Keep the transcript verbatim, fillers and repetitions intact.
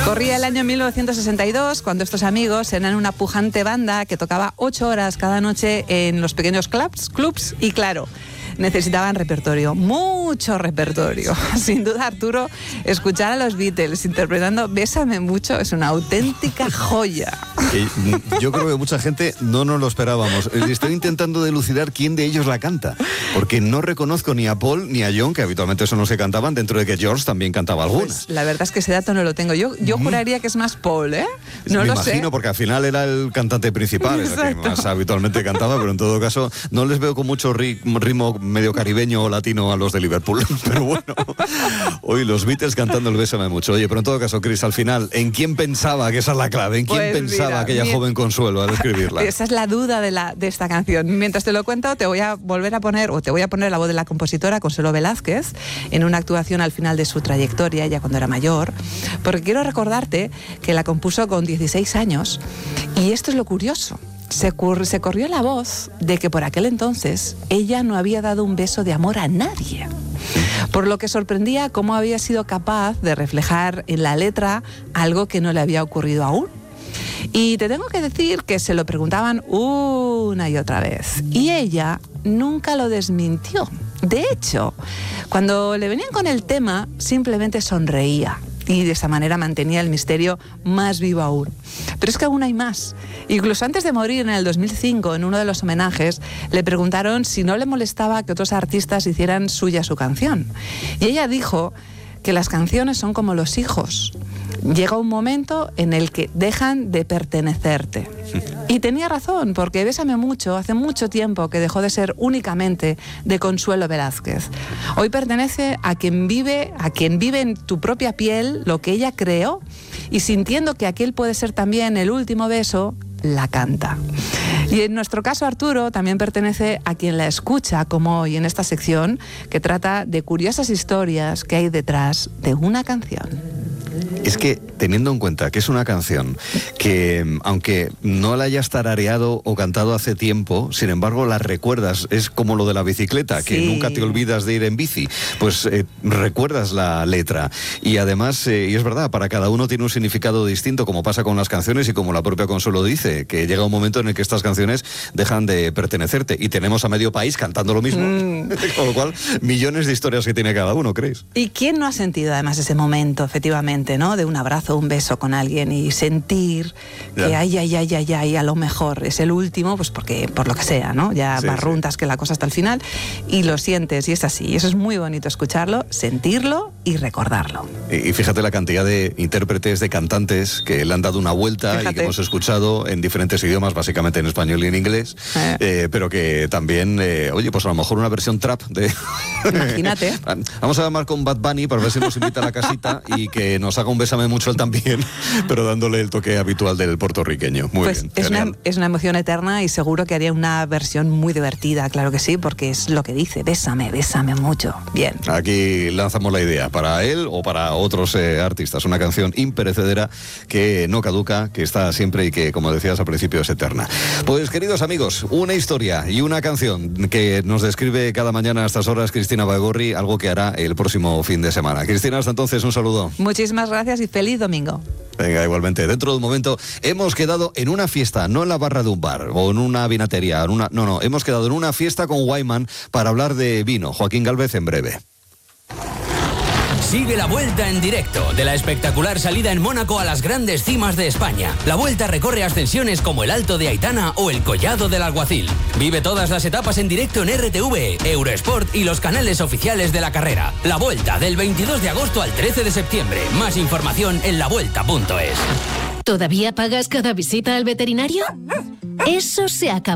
Corría el año mil novecientos sesenta y dos, cuando estos amigos eran una pujante banda que tocaba ocho horas cada noche en los pequeños clubs, clubs y claro, necesitaban repertorio, mucho repertorio. Sin duda, Arturo, escuchar a los Beatles interpretando Bésame mucho es una auténtica joya. Yo creo que mucha gente no nos lo esperábamos. Estoy intentando dilucidar quién de ellos la canta, porque no reconozco ni a Paul ni a John, que habitualmente son los que cantaban, dentro de que George también cantaba algunas. Pues la verdad es que ese dato no lo tengo. Yo, yo juraría que es más Paul, ¿eh? No Me lo imagino, sé. Porque al final era el cantante principal, el que más habitualmente cantaba, pero en todo caso no les veo con mucho ritmo medio caribeño o latino a los de Liverpool. Pero bueno, hoy los Beatles cantando el Bésame mucho. Oye, pero en todo caso, Chris, al final, ¿en quién pensaba, que esa es la clave, en quién Pues pensaba mira, aquella mi... joven Consuelo al escribirla? Esa es la duda de, la, de esta canción. Mientras te lo cuento, te voy a volver a poner, o te voy a poner la voz de la compositora Consuelo Velázquez en una actuación al final de su trayectoria, ya cuando era mayor, porque quiero recordarte que la compuso con dieciséis años, y esto es lo curioso. Se, cur- se corrió la voz de que por aquel entonces ella no había dado un beso de amor a nadie, por lo que sorprendía cómo había sido capaz de reflejar en la letra algo que no le había ocurrido aún. Y te tengo que decir que se lo preguntaban una y otra vez, y ella nunca lo desmintió. De hecho, cuando le venían con el tema, simplemente sonreía. Y de esa manera mantenía el misterio más vivo aún. Pero es que aún hay más. Incluso antes de morir en el dos mil cinco, en uno de los homenajes, le preguntaron si no le molestaba que otros artistas hicieran suya su canción. Y ella dijo que las canciones son como los hijos. Llega un momento en el que dejan de pertenecerte. Y tenía razón, porque Bésame mucho, hace mucho tiempo que dejó de ser únicamente de Consuelo Velázquez. Hoy pertenece a quien vive, a quien vive en tu propia piel lo que ella creó, y sintiendo que aquel puede ser también el último beso, la canta. Y en nuestro caso, Arturo también pertenece a quien la escucha, como hoy en esta sección, que trata de curiosas historias que hay detrás de una canción. Es que, teniendo en cuenta que es una canción que, aunque no la hayas tarareado o cantado hace tiempo, sin embargo la recuerdas, es como lo de la bicicleta, sí, que nunca te olvidas de ir en bici, pues eh, recuerdas la letra. Y además, eh, y es verdad, para cada uno tiene un significado distinto, como pasa con las canciones y como la propia Consuelo dice, que llega un momento en el que estas canciones dejan de pertenecerte. Y tenemos a medio país cantando lo mismo, mm. con lo cual, millones de historias que tiene cada uno, ¿crees? ¿Y quién no ha sentido además ese momento, efectivamente, ¿no? De un abrazo, un beso con alguien y sentir que ya. ay, ay, ay, ay, ay, a lo mejor es el último, pues porque, por lo que sea, ¿no? Ya sí, barruntas sí. que la cosa hasta el final y lo sientes, y es así. Y eso es muy bonito escucharlo, sentirlo y recordarlo. Y, y fíjate la cantidad de intérpretes, de cantantes que le han dado una vuelta fíjate. y que hemos escuchado en diferentes idiomas, básicamente en español y en inglés, eh. Eh, pero que también, eh, oye, pues a lo mejor una versión trap de... Imagínate. Vamos a llamar con Bad Bunny para ver si nos invita a la casita y que nos haga un Bésame mucho él también, pero dándole el toque habitual del puertorriqueño. Muy pues bien. Es una, es una emoción eterna y seguro que haría una versión muy divertida, claro que sí, porque es lo que dice, bésame, bésame mucho. Bien. Aquí lanzamos la idea para él o para otros eh, artistas. Una canción imperecedera que no caduca, que está siempre y que, como decías al principio, es eterna. Pues, queridos amigos, una historia y una canción que nos describe cada mañana a estas horas Cristina Bagorri, algo que hará el próximo fin de semana. Cristina, hasta entonces, un saludo. Muchísimas gracias y feliz domingo. Venga, igualmente. Dentro de un momento hemos quedado en una fiesta, no en la barra de un bar o en una vinatería. En una, no, no, hemos quedado en una fiesta con Wyman para hablar de vino. Joaquín Gálvez en breve. Sigue la Vuelta en directo, de la espectacular salida en Mónaco a las grandes cimas de España. La Vuelta recorre ascensiones como el Alto de Aitana o el Collado del Alguacil. Vive todas las etapas en directo en R T V, Eurosport y los canales oficiales de la carrera. La Vuelta, del veintidós de agosto al trece de septiembre. Más información en la vuelta punto es. ¿Todavía pagas cada visita al veterinario? Eso se acabó.